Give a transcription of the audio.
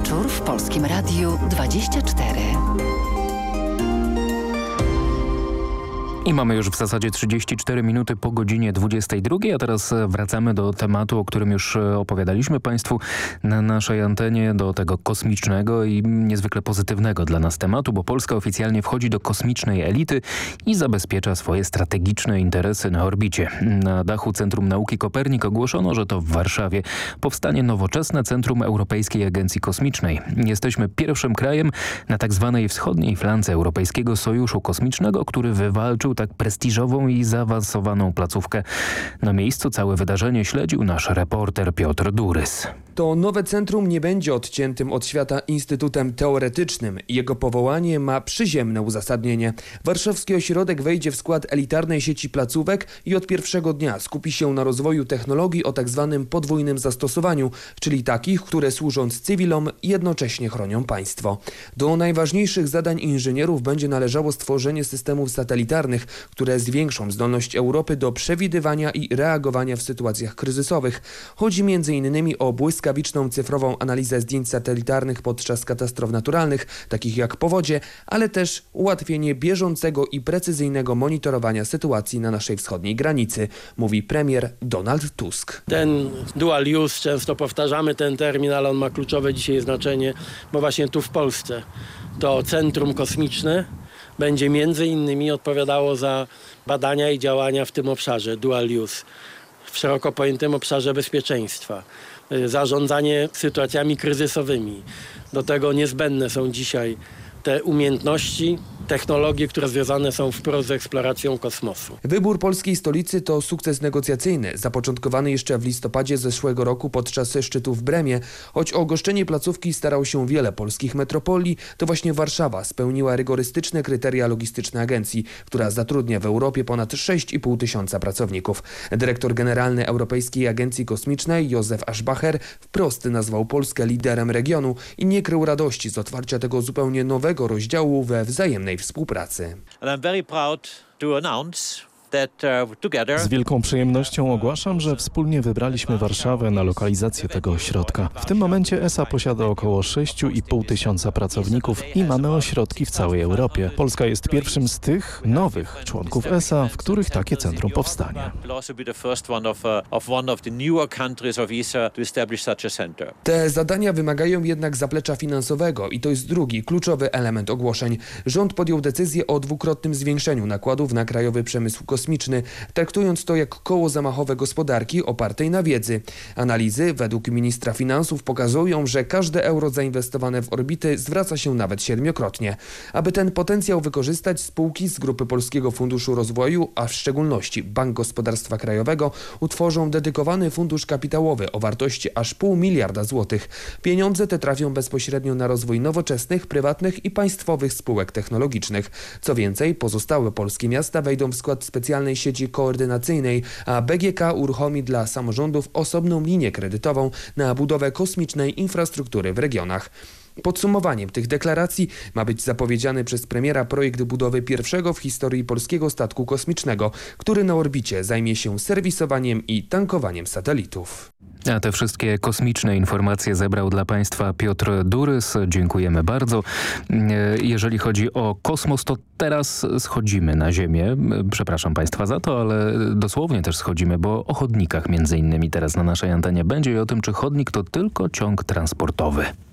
wieczór w Polskim Radiu 24. I mamy już w zasadzie 34 minuty po godzinie 22, a teraz wracamy do tematu, o którym już opowiadaliśmy Państwu na naszej antenie, do tego kosmicznego i niezwykle pozytywnego dla nas tematu, bo Polska oficjalnie wchodzi do kosmicznej elity i zabezpiecza swoje strategiczne interesy na orbicie. Na dachu Centrum Nauki Kopernik ogłoszono, że to w Warszawie powstanie nowoczesne Centrum Europejskiej Agencji Kosmicznej. Jesteśmy pierwszym krajem na tak zwanej wschodniej flance Europejskiego Sojuszu Kosmicznego, który wywalczył tak prestiżową i zaawansowaną placówkę. Na miejscu całe wydarzenie śledził nasz reporter Piotr Durys. To nowe centrum nie będzie odciętym od świata instytutem teoretycznym. Jego powołanie ma przyziemne uzasadnienie. Warszawski ośrodek wejdzie w skład elitarnej sieci placówek i od pierwszego dnia skupi się na rozwoju technologii o tak zwanym podwójnym zastosowaniu, czyli takich, które służąc cywilom jednocześnie chronią państwo. Do najważniejszych zadań inżynierów będzie należało stworzenie systemów satelitarnych, które zwiększą zdolność Europy do przewidywania i reagowania w sytuacjach kryzysowych. Chodzi m.in. o błyskawiczną cyfrową analizę zdjęć satelitarnych podczas katastrof naturalnych, takich jak powodzie, ale też ułatwienie bieżącego i precyzyjnego monitorowania sytuacji na naszej wschodniej granicy, mówi premier Donald Tusk. Ten dual use, często powtarzamy ten termin, ale on ma kluczowe dzisiaj znaczenie, bo właśnie tu w Polsce to centrum kosmiczne będzie między innymi odpowiadało za badania i działania w tym obszarze dual use, w szeroko pojętym obszarze bezpieczeństwa, zarządzanie sytuacjami kryzysowymi. Do tego niezbędne są dzisiaj te umiejętności, technologie, które związane są wprost z eksploracją kosmosu. Wybór polskiej stolicy to sukces negocjacyjny, zapoczątkowany jeszcze w listopadzie zeszłego roku podczas szczytu w Bremie. Choć o ogoszczenie placówki starał się wiele polskich metropolii, to właśnie Warszawa spełniła rygorystyczne kryteria logistyczne agencji, która zatrudnia w Europie ponad 6,5 tysiąca pracowników. Dyrektor generalny Europejskiej Agencji Kosmicznej Józef Aschbacher wprost nazwał Polskę liderem regionu i nie krył radości z otwarcia tego zupełnie nowego rozdziału we wzajemnej współpracy. Z wielką przyjemnością ogłaszam, że wspólnie wybraliśmy Warszawę na lokalizację tego ośrodka. W tym momencie ESA posiada około 6,5 tysiąca pracowników i mamy ośrodki w całej Europie. Polska jest pierwszym z tych nowych członków ESA, w których takie centrum powstanie. Te zadania wymagają jednak zaplecza finansowego i to jest drugi kluczowy element ogłoszeń. Rząd podjął decyzję o dwukrotnym zwiększeniu nakładów na krajowy przemysł kosmiczny, traktując to jak koło zamachowe gospodarki opartej na wiedzy. Analizy według ministra finansów pokazują, że każde euro zainwestowane w orbity zwraca się nawet 7-krotnie. Aby ten potencjał wykorzystać, spółki z Grupy Polskiego Funduszu Rozwoju, a w szczególności Bank Gospodarstwa Krajowego, utworzą dedykowany fundusz kapitałowy o wartości aż 0,5 miliarda złotych. Pieniądze te trafią bezpośrednio na rozwój nowoczesnych, prywatnych i państwowych spółek technologicznych. Co więcej, pozostałe polskie miasta wejdą w skład specjalnej sieci koordynacyjnej, a BGK uruchomi dla samorządów osobną linię kredytową na budowę kosmicznej infrastruktury w regionach. Podsumowaniem tych deklaracji ma być zapowiedziany przez premiera projekt budowy pierwszego w historii polskiego statku kosmicznego, który na orbicie zajmie się serwisowaniem i tankowaniem satelitów. A te wszystkie kosmiczne informacje zebrał dla Państwa Piotr Durys. Dziękujemy bardzo. Jeżeli chodzi o kosmos, to teraz schodzimy na Ziemię. Przepraszam Państwa za to, ale dosłownie też schodzimy, bo o chodnikach między innymi teraz na naszej antenie będzie i o tym, czy chodnik to tylko ciąg transportowy.